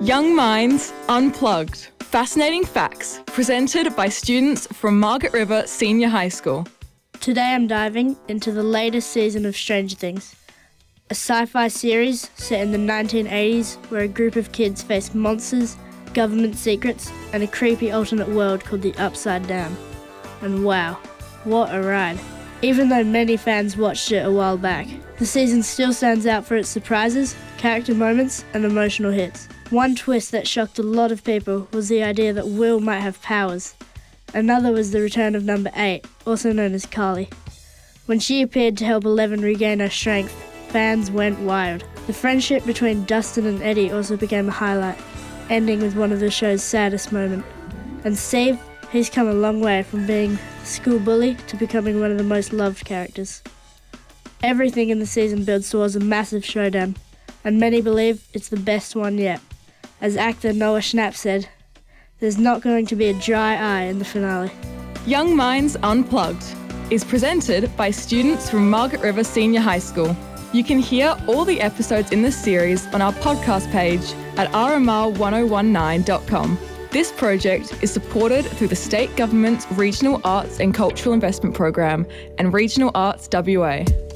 Young Minds Unplugged. Fascinating facts presented by students from Margaret River Senior High School. Today I'm diving into the latest season of Stranger Things, a sci-fi series set in the 1980s where a group of kids face monsters, government secrets, and a creepy alternate world called the Upside Down. And wow, what a ride. Even though many fans watched it a while back, the season still stands out for its surprises, character moments, and emotional hits. One twist that shocked a lot of people was the idea that Will might have powers. Another was the return of number 8, also known as Carly. When she appeared to help Eleven regain her strength, fans went wild. The friendship between Dustin and Eddie also became a highlight, ending with one of the show's saddest moments. And Steve, he's come a long way from being a school bully to becoming one of the most loved characters. Everything in the season builds towards a massive showdown, and many believe it's the best one yet. As actor Noah Schnapp said, there's not going to be a dry eye in the finale. Young Minds Unplugged is presented by students from Margaret River Senior High School. You can hear all the episodes in this series on our podcast page at rmr1019.com. This project is supported through the State Government's Regional Arts and Cultural Investment Program and Regional Arts WA.